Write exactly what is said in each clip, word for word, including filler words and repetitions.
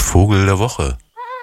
Vogel der Woche.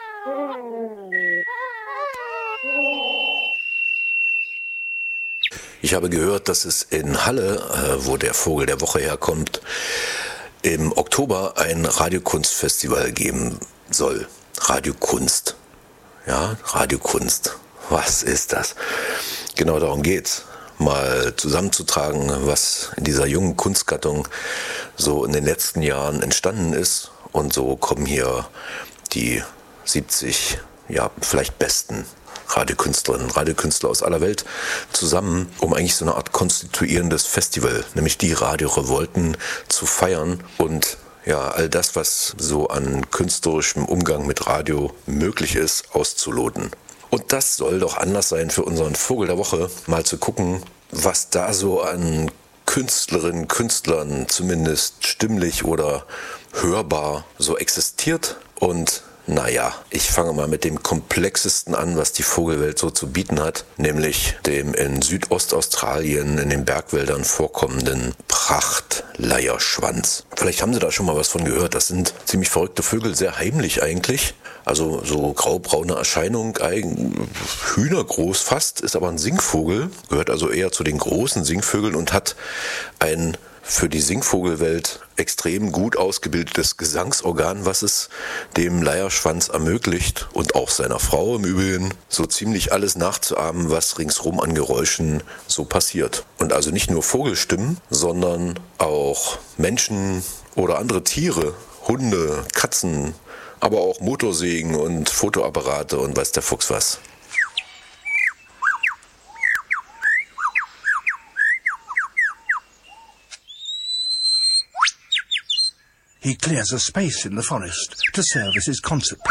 Ich habe gehört, dass es in Halle, äh, wo der Vogel der Woche herkommt, im Oktober ein Radiokunstfestival geben soll. Radiokunst. Ja, Radiokunst. Was ist das? Genau darum geht's. Mal zusammenzutragen, was in dieser jungen Kunstgattung so in den letzten Jahren entstanden ist. Und so kommen hier die siebzig, ja, vielleicht besten Radiokünstlerinnen, Radiokünstler aus aller Welt zusammen, um eigentlich so eine Art konstituierendes Festival, nämlich die Radiorevolten, zu feiern und ja, all das, was so an künstlerischem Umgang mit Radio möglich ist, auszuloten. Und das soll doch Anlass sein für unseren Vogel der Woche, mal zu gucken, was da so an Künstlerinnen, Künstlern zumindest stimmlich oder hörbar so existiert. Und naja, ich fange mal mit dem komplexesten an, was die Vogelwelt so zu bieten hat, nämlich dem in Südostaustralien in den Bergwäldern vorkommenden Prachtleierschwanz. Vielleicht haben Sie da schon mal was von gehört. Das sind ziemlich verrückte Vögel, sehr heimlich eigentlich. Also so graubraune Erscheinung, hühnergroß fast, ist aber ein Singvogel, gehört also eher zu den großen Singvögeln und hat ein für die Singvogelwelt extrem gut ausgebildetes Gesangsorgan, was es dem Leierschwanz ermöglicht und auch seiner Frau im Übrigen so ziemlich alles nachzuahmen, was ringsrum an Geräuschen so passiert. Und also nicht nur Vogelstimmen, sondern auch Menschen oder andere Tiere, Hunde, Katzen, aber auch Motorsägen und Fotoapparate und weiß der Fuchs was. He clears a space in the forest to serve as his concert